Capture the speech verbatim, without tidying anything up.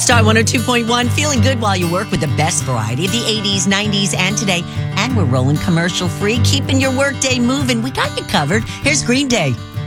Star one oh two point one, feeling good while you work with the best variety of the eighties, nineties, and today. And we're rolling commercial free, keeping your workday moving. We got you covered. Here's Green Day.